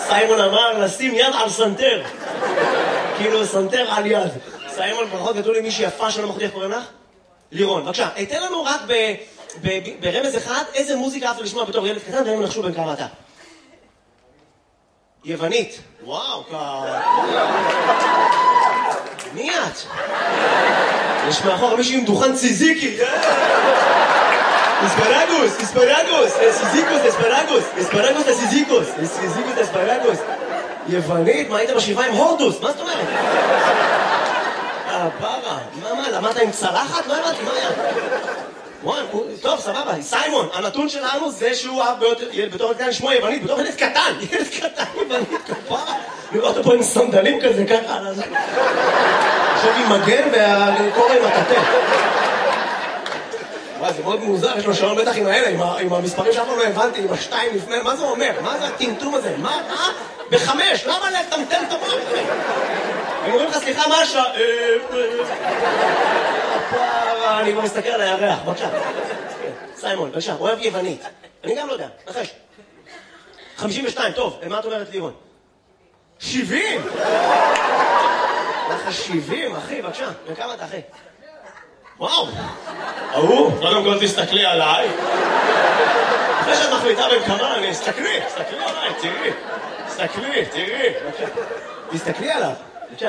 סיימון אמר לשים יד על סנטר. כאילו סנטר על יד. סיימון, ברכות, כתוב לי מישהי יפה שלא מחודי, איך קוראים לך? לירון. בבקשה, תן לנו רק ברמז אחד, איזה מוזיקה אהבת לשמוע בתור ילד קטן, והם נחשו בין כמה אתה. יוונית. וואו, מי את? יש מאחור מישהו עם דוכן ציזיקי. אספרגוס, סיזיקוס, אספרגוס לסיזיקוס, סיזיקוס אספרגוס. יוונית, מה היית בשבעה עם הורדוס? מה זאת אומרת? פרה, מה, למדת עם צלחת? לא הבנתי, מה היה? טוב, סבבה, סיימון, הנתון שלנו זה שהוא בתור ילד קטן שמו יוונית, בתור ילד קטן יוונית, כפרה. לראות אותו פה עם סנדלים כזה, ככה. עכשיו עם מגן והקורא עם הטטה. זה מאוד מוזר, יש לו שעון בטח עם האלה, עם המספרים שאף פעם לא הבנתי, עם השתיים לפני, מה זה אומר? מה זה הטמטום הזה? מה? בחמש, למה לטמטם את המוח? הם אומרים לך, סליחה, מה השעה? אני כבר מסתכל על הירח, בבקשה. סיימון, בבקשה, אוהב יוונית. אני גם לא יודע, נחש. 52, טוב, מה את אומרת לירון? 70! לך 70, אחי, בבקשה. וכמה אתה, אחי? וואו! קודם כל תסתכלי עליי. אחרי שאת מחליטה בין כמה, תסתכלי עליי, תראי. תסתכלי עליו, בבקשה.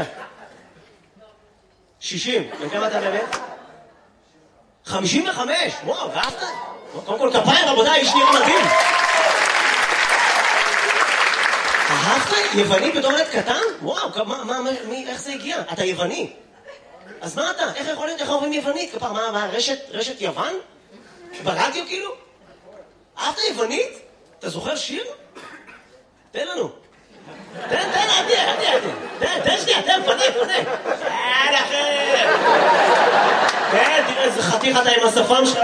60, וכמה אתה באמת? 55, וואו, ואהבת? קודם כל כפיים, רבותיי, איש נראה מדהים. אהבת? יווני בתור ילד קטן? וואו, איך זה הגיע? אתה יווני. אז מה אתה? איך יכול להיות? איך אומרים יוונית? כפר, מה, רשת יוון? ברדיו כאילו? אהבת יוונית? אתה זוכר שיר? תן לנו. תן, תן שנייה, פנה. כן, תראה איזה חתיך אתה עם השפם שלך.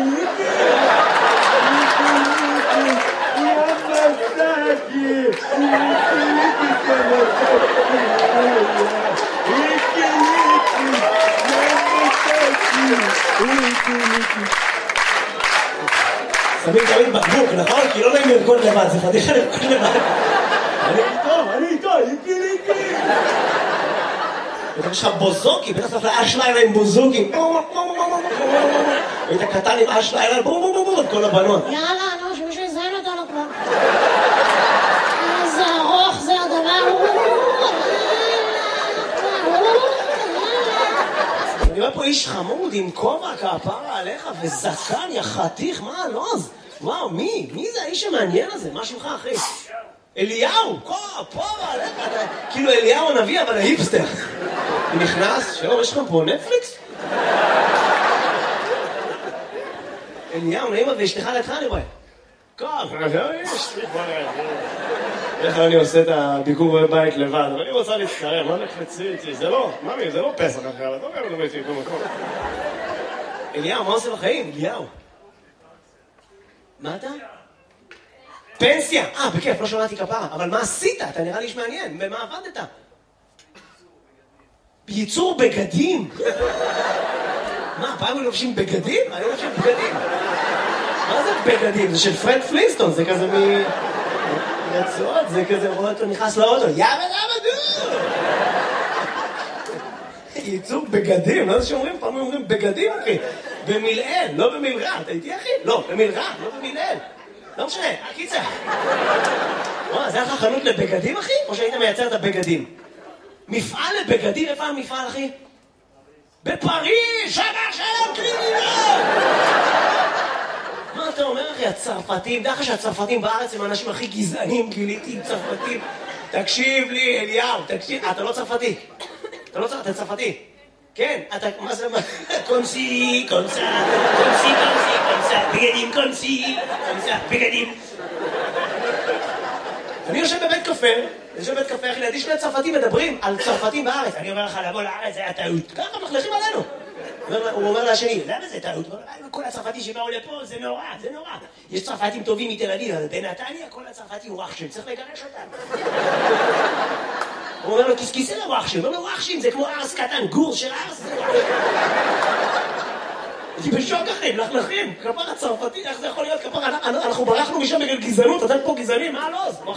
שמים תמיד בקבוק, נכון? כי לא נעים לרקוד לבד, זה פתיחה לרקוד לבד. אני איתו, איקי. יש לך בוזוקי, בטח צריך לאש לילה עם בוזוקי. היית קטן עם אש לילה, את כל הבנות. יאללה, נו, שמישהו יזיין אותנו כבר. איזה ארוך זה הדבר. אני רואה פה איש חמוד עם כובע כפרה עליך וזקן, יא חתיך, מה הלוז? וואו, מי זה האיש המעניין הזה? מה שמך, אחי? אליהו, כפרה עליך, כאילו אליהו הנביא, אבל ההיפסטר. הוא נכנס, שלום, יש לך פה נטפליקס? אליהו, נעימה ואשתך לידך, אני רואה. איך אני עושה את הביקור בבית לבד, אבל אני רוצה להצטרם, מה נקפצי איתי? זה לא, ממי, זה לא פסח אחר, אתה אומר, לא הייתי במקום. אליהו, מה עושה בחיים? אליהו. מה אתה? פנסיה. בכיף, לא שמעתי כפרה, אבל מה עשית? אתה נראה לי איש מעניין, במה עבדת? בייצור בגדים. מה, פעם הם לובשים בגדים? אני לובשים בגדים. מה זה בגדים? זה של פרד פלינסטון, זה כזה רצועות, זה כזה רואה אותו נכנס לאוטו, למה דו? ייצור בגדים, לא זה שאומרים, פעם אומרים בגדים, אחי. במילאל, לא במילרע, אתה איתי, אחי? לא, במילרע, לא במילאל. לא משנה, הקיצה. זה היה לך חנות לבגדים, אחי? או שהיית מייצר את הבגדים? מפעל לבגדים, איפה המפעל, אחי? בפריז, שלום, קרימינל! מה אתה אומר, אחי? הצרפתים, דרך שהצרפתים בארץ הם האנשים הכי גזענים, גיליתי עם צרפתים. תקשיב לי, אליהו, תקשיב. אתה לא צרפתי. אתה צרפתי. כן, אתה, מה זה, קונסי, בגדים. אני יושב בבית קפה, אחי, לידי שני צרפתים מדברים על צרפתים בארץ. אני אומר לך, לבוא לארץ, זה היה טעות. ככה מחלכים עלינו. הוא אומר לשני, למה זה טעות? כל הצרפתים שבאו לפה, זה נורא. יש צרפתים טובים מתל אביב, אבל בנתניה כל הצרפתים הוא רחשים, צריך לגרש אותם. הוא אומר לו, כיסא לרחשים. הוא אומר לו, רחשים, זה כמו ארס קטן, גור של ארס. אני בשוק אחי, לכם, כפר הצרפתי, איך זה יכול להיות? כפר, אנחנו ברחנו משם בגלל גזענות, אתם פה גזענים, מה לא?